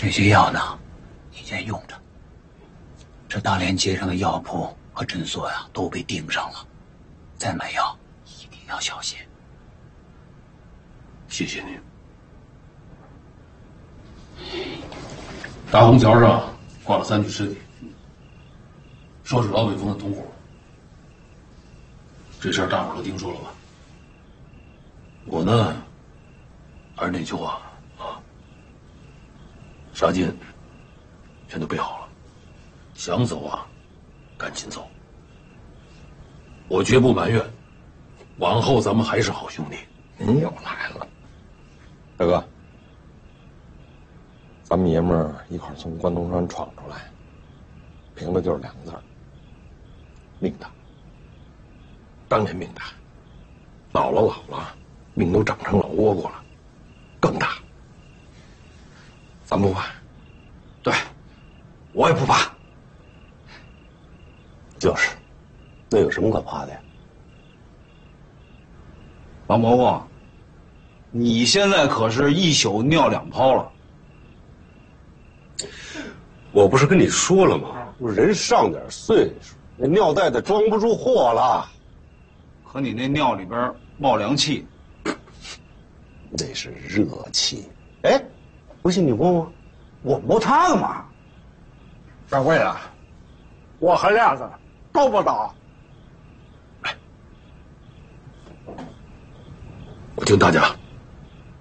这些药呢，你先用着。这大连街上的药铺和诊所呀，都被盯上了，再买药一定要小心。 谢谢您。大虹桥上挂了3具尸体，说是老北风的同伙。这事儿大伙儿都听说了吧？我呢，还是那句话啊，杀金全都备好了，想走啊，赶紧走。我绝不埋怨，往后咱们还是好兄弟。 您又来了，大哥，咱们爷们儿一块儿从关东山闯出来，凭的就是2个字儿：命大。当年命大，老了，命都长成老倭瓜了，更大。咱不怕， 对，我也不怕。 就是，那有什么可怕的呀？ 王伯伯，你现在可是一宿尿2泡了。 我不是跟你说了吗？人上点岁数，那尿袋子装不住货了。 可你那尿里边冒凉气， 那是热气。哎，不信你摸摸， 我摸他干嘛？掌柜的，我和亮子够不到。 我听大家。